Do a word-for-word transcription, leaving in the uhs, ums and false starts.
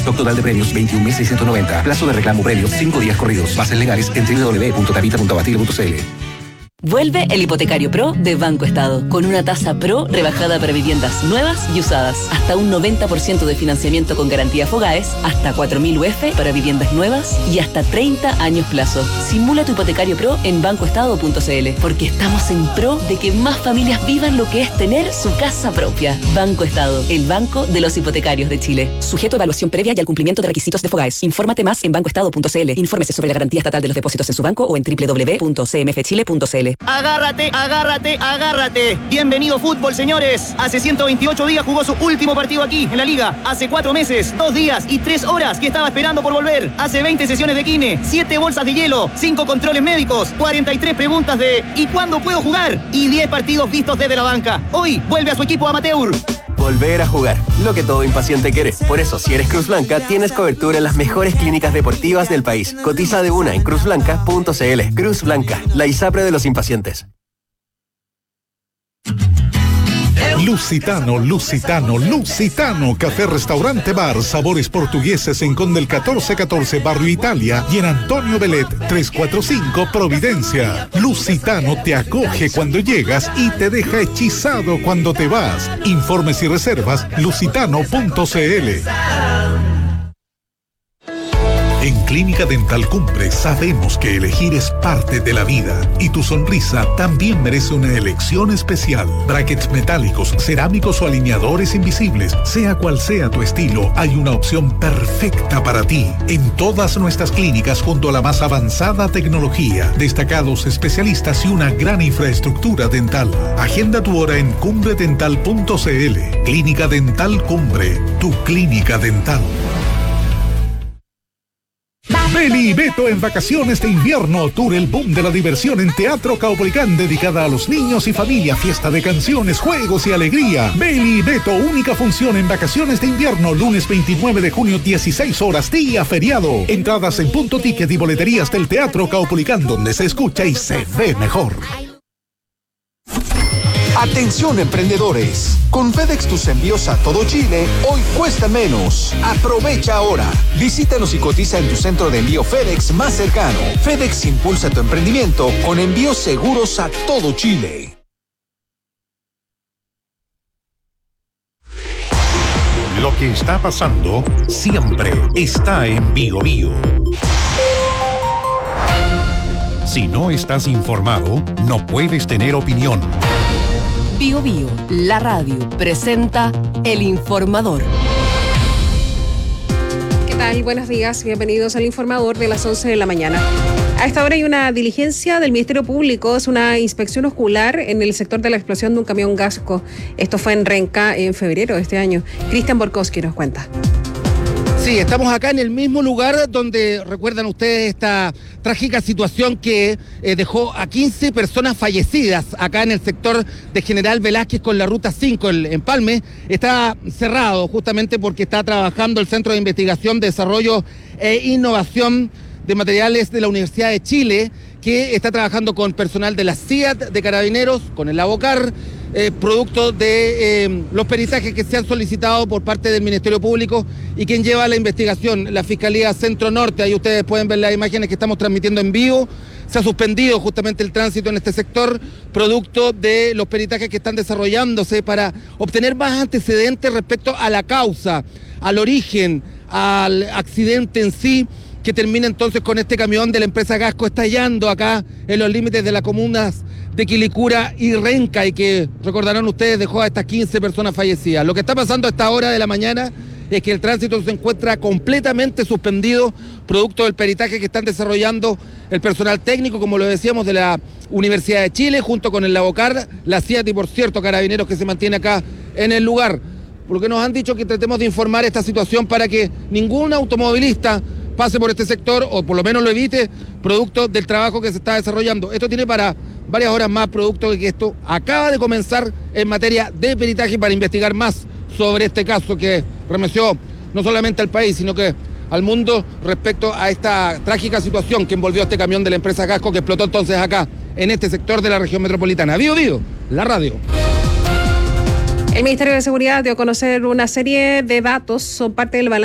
Stock total de premios veintiún mil seiscientos noventa. Plazo de reclamo previo cinco días corridos. Bases legales en doble u doble u doble u punto capita punto abatil punto c l. Vuelve el Hipotecario Pro de Banco Estado, con una tasa Pro rebajada para viviendas nuevas y usadas. Hasta un noventa por ciento de financiamiento con garantía Fogaes, hasta cuatro mil U F para viviendas nuevas y hasta treinta años plazo. Simula tu Hipotecario Pro en banco estado punto c l, porque estamos en pro de que más familias vivan lo que es tener su casa propia. Banco Estado, el banco de los hipotecarios de Chile. Sujeto a evaluación previa y al cumplimiento de requisitos de Fogaes. Infórmate más en banco estado punto c l. Infórmese sobre la garantía estatal de los depósitos en su banco o en doble u doble u doble u punto c m f chile punto c l. Agárrate, agárrate, agárrate. Bienvenido fútbol, señores. Hace ciento veintiocho días jugó su último partido aquí, en la Liga. Hace cuatro meses, dos días y tres horas que estaba esperando por volver. Hace veinte sesiones de kine, siete bolsas de hielo, cinco controles médicos, cuarenta y tres preguntas de ¿y cuándo puedo jugar? Y diez partidos vistos desde la banca. Hoy vuelve a su equipo amateur. Volver a jugar, lo que todo impaciente quiere. Por eso, si eres Cruz Blanca, tienes cobertura en las mejores clínicas deportivas del país. Cotiza de una en cruz blanca punto c l. Cruz Blanca, la ISAPRE de los impacientes. Lusitano, Lusitano, Lusitano, café, restaurante, bar, sabores portugueses en Conde el catorce catorce, Barrio Italia, y en Antonio Belet trescientos cuarenta y cinco, Providencia. Lusitano te acoge cuando llegas y te deja hechizado cuando te vas. Informes y reservas, lusitano punto c l. En Clínica Dental Cumbre sabemos que elegir es parte de la vida y tu sonrisa también merece una elección especial. Brackets metálicos, cerámicos o alineadores invisibles, sea cual sea tu estilo, hay una opción perfecta para ti. En todas nuestras clínicas junto a la más avanzada tecnología, destacados especialistas y una gran infraestructura dental. Agenda tu hora en cumbre dental punto c l. Clínica Dental Cumbre, tu clínica dental. Beli y Beto en vacaciones de invierno, tour El Boom de la Diversión en Teatro Caupolicán, dedicada a los niños y familia, fiesta de canciones, juegos y alegría. Beli y Beto, única función en vacaciones de invierno, lunes veintinueve de junio, dieciséis horas, día feriado. Entradas en Punto Ticket y boleterías del Teatro Caupolicán, donde se escucha y se ve mejor. Atención emprendedores, con FedEx tus envíos a todo Chile hoy cuesta menos. Aprovecha ahora. Visítanos y cotiza en tu centro de envío FedEx más cercano. FedEx impulsa tu emprendimiento con envíos seguros a todo Chile. Lo que está pasando siempre está en Bío Bío. Si no estás informado, no puedes tener opinión. Bío Bío, la radio, presenta El Informador. ¿Qué tal? Buenos días, bienvenidos al Informador de las once de la mañana. A esta hora hay una diligencia del Ministerio Público, es una inspección ocular en el sector de la explosión de un camión Gasco. Esto fue en Renca en febrero de este año. Cristian Borkowski nos cuenta. Sí, estamos acá en el mismo lugar donde recuerdan ustedes esta trágica situación que eh, dejó a quince personas fallecidas acá en el sector de General Velázquez con la Ruta cinco, el Empalme. Está cerrado justamente porque está trabajando el Centro de Investigación, Desarrollo e Innovación de Materiales de la Universidad de Chile, que está trabajando con personal de la C I A T, de Carabineros, con el ABOCAR, Eh, producto de eh, los peritajes que se han solicitado por parte del Ministerio Público y quien lleva la investigación, la Fiscalía Centro Norte. Ahí ustedes pueden ver las imágenes que estamos transmitiendo en vivo. Se ha suspendido justamente el tránsito en este sector, producto de los peritajes que están desarrollándose para obtener más antecedentes respecto a la causa, al origen, al accidente en sí, que termina entonces con este camión de la empresa Gasco estallando acá en los límites de las comunas de Quilicura y Renca, y que, recordarán ustedes, dejó a estas quince personas fallecidas. Lo que está pasando a esta hora de la mañana es que el tránsito se encuentra completamente suspendido, producto del peritaje que están desarrollando el personal técnico, como lo decíamos, de la Universidad de Chile, junto con el ABOCAR, la C I A T y, por cierto, Carabineros, que se mantiene acá en el lugar. Porque nos han dicho que tratemos de informar esta situación para que ningún automovilista pase por este sector, o por lo menos lo evite, producto del trabajo que se está desarrollando. Esto tiene para varias horas más, producto de que esto acaba de comenzar en materia de peritaje para investigar más sobre este caso que remeció no solamente al país, sino que al mundo respecto a esta trágica situación que envolvió a este camión de la empresa Gasco que explotó entonces acá, en este sector de la región metropolitana. Bío Bío, la radio. El Ministerio de Seguridad dio a conocer una serie de datos, son parte del balance